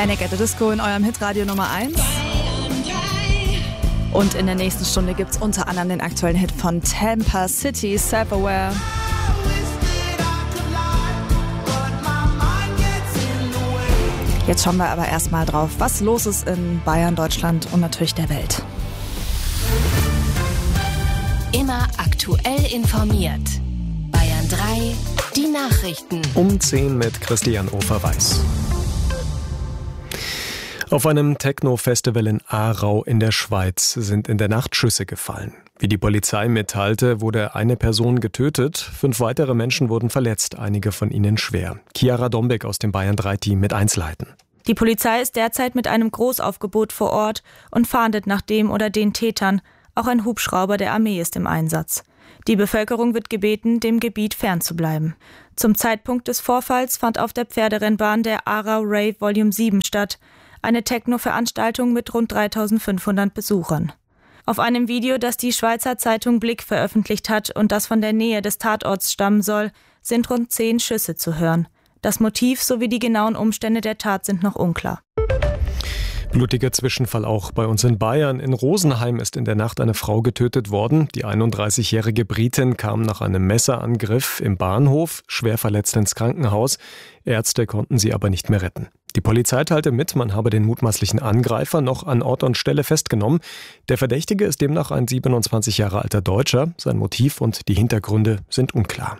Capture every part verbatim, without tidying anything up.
Panic at the Disco in eurem Hitradio Nummer eins. Und in der nächsten Stunde gibt es unter anderem den aktuellen Hit von Tampa City, Self-Aware. Jetzt schauen wir aber erstmal drauf, was los ist in Bayern, Deutschland und natürlich der Welt. Immer aktuell informiert. Bayern drei, die Nachrichten. Um zehn mit Christian Ofer-Weiß. Auf einem Techno-Festival in Aarau in der Schweiz sind in der Nacht Schüsse gefallen. Wie die Polizei mitteilte, wurde eine Person getötet, fünf weitere Menschen wurden verletzt, einige von ihnen schwer. Chiara Dombeck aus dem Bayern drei Team mit Einzelheiten. Die Polizei ist derzeit mit einem Großaufgebot vor Ort und fahndet nach dem oder den Tätern. Auch ein Hubschrauber der Armee ist im Einsatz. Die Bevölkerung wird gebeten, dem Gebiet fernzubleiben. Zum Zeitpunkt des Vorfalls fand auf der Pferderennbahn der Aarau Rave Volume sieben statt. Eine Techno-Veranstaltung mit rund dreitausendfünfhundert Besuchern. Auf einem Video, das die Schweizer Zeitung Blick veröffentlicht hat und das von der Nähe des Tatorts stammen soll, sind rund zehn Schüsse zu hören. Das Motiv sowie die genauen Umstände der Tat sind noch unklar. Blutiger Zwischenfall auch bei uns in Bayern. In Rosenheim ist in der Nacht eine Frau getötet worden. Die einunddreißigjährige Britin kam nach einem Messerangriff im Bahnhof schwer verletzt ins Krankenhaus. Ärzte konnten sie aber nicht mehr retten. Die Polizei teilte mit, man habe den mutmaßlichen Angreifer noch an Ort und Stelle festgenommen. Der Verdächtige ist demnach ein siebenundzwanzig Jahre alter Deutscher. Sein Motiv und die Hintergründe sind unklar.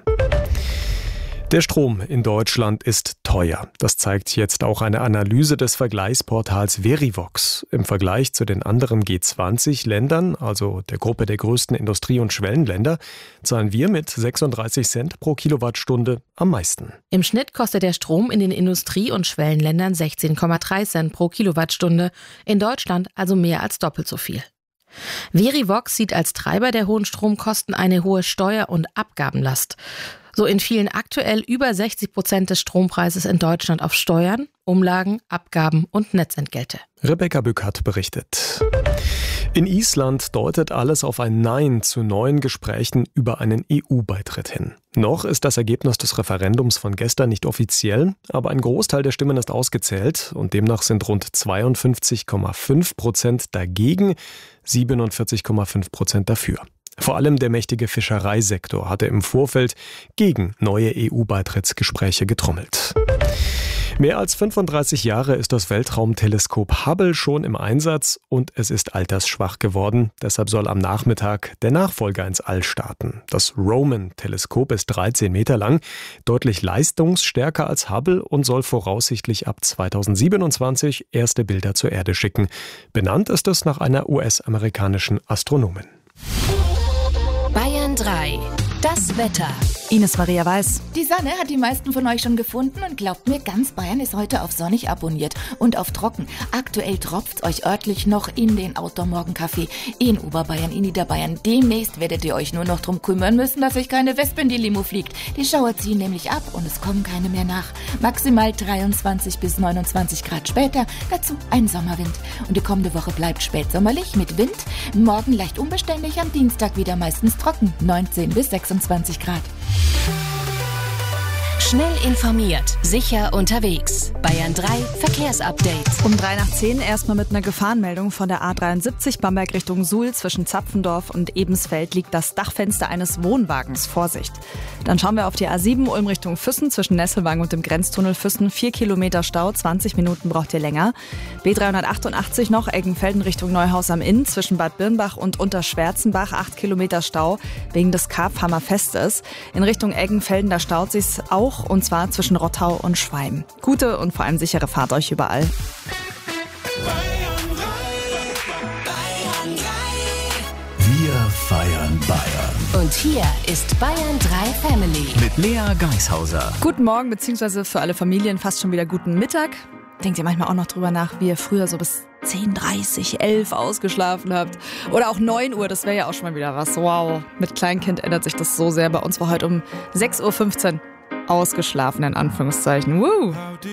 Der Strom in Deutschland ist teuer. Das zeigt jetzt auch eine Analyse des Vergleichsportals Verivox. Im Vergleich zu den anderen G zwanzig Ländern, also der Gruppe der größten Industrie- und Schwellenländer, zahlen wir mit sechsunddreißig Cent pro Kilowattstunde am meisten. Im Schnitt kostet der Strom in den Industrie- und Schwellenländern sechzehn Komma drei Cent pro Kilowattstunde, in Deutschland also mehr als doppelt so viel. Verivox sieht als Treiber der hohen Stromkosten eine hohe Steuer- und Abgabenlast. So entfielen aktuell über sechzig Prozent des Strompreises in Deutschland auf Steuern, Umlagen, Abgaben und Netzentgelte. Rebecca Bückert berichtet. In Island deutet alles auf ein Nein zu neuen Gesprächen über einen E U-Beitritt hin. Noch ist das Ergebnis des Referendums von gestern nicht offiziell, aber ein Großteil der Stimmen ist ausgezählt und demnach sind rund zweiundfünfzig Komma fünf Prozent dagegen, siebenundvierzig Komma fünf Prozent dafür. Vor allem der mächtige Fischereisektor hatte im Vorfeld gegen neue E U-Beitrittsgespräche getrommelt. Mehr als fünfunddreißig Jahre ist das Weltraumteleskop Hubble schon im Einsatz und es ist altersschwach geworden. Deshalb soll am Nachmittag der Nachfolger ins All starten. Das Roman-Teleskop ist dreizehn Meter lang, deutlich leistungsstärker als Hubble und soll voraussichtlich ab zweitausendsiebenundzwanzig erste Bilder zur Erde schicken. Benannt ist es nach einer U S-amerikanischen Astronomin. Bayern drei, das Wetter. Ines Maria Weiß. Die Sonne hat die meisten von euch schon gefunden und glaubt mir, ganz Bayern ist heute auf sonnig abonniert und auf trocken. Aktuell tropft's euch örtlich noch in den Outdoor-Morgenkaffee in Oberbayern, in Niederbayern. Demnächst werdet ihr euch nur noch drum kümmern müssen, dass euch keine Wespe in die Limo fliegt. Die Schauer ziehen nämlich ab und es kommen keine mehr nach. Maximal dreiundzwanzig bis neunundzwanzig Grad später, dazu ein Sommerwind. Und die kommende Woche bleibt spätsommerlich mit Wind. Morgen leicht unbeständig, am Dienstag wieder meistens trocken, neunzehn bis sechsundzwanzig Grad. Schnell informiert, sicher unterwegs. Bayern drei Verkehrsupdate. Um drei nach zehn erstmal mit einer Gefahrenmeldung von der A dreiundsiebzig Bamberg Richtung Suhl. Zwischen Zapfendorf und Ebensfeld liegt das Dachfenster eines Wohnwagens. Vorsicht. Dann schauen wir auf die A sieben Ulm Richtung Füssen zwischen Nesselwang und dem Grenztunnel Füssen. Vier Kilometer Stau, zwanzig Minuten braucht ihr länger. B dreihundertachtundachtzig noch Eggenfelden Richtung Neuhaus am Inn zwischen Bad Birnbach und Unterschwärzenbach. Acht Kilometer Stau wegen des Karpfhammerfestes. In Richtung Eggenfelden, da staut sich's auch. Und zwar zwischen Rottau und Schweim. Gute und vor allem sichere Fahrt euch überall. Wir feiern Bayern. Und hier ist Bayern drei Family. Mit Lea Geishauser. Guten Morgen, beziehungsweise für alle Familien fast schon wieder guten Mittag. Denkt ihr manchmal auch noch drüber nach, wie ihr früher so bis zehn, dreißig, elf ausgeschlafen habt? Oder auch neun Uhr, das wäre ja auch schon mal wieder was. Wow, mit Kleinkind ändert sich das so sehr. Bei uns war heute um sechs Uhr fünfzehn ausgeschlafen, in Anführungszeichen. Woo!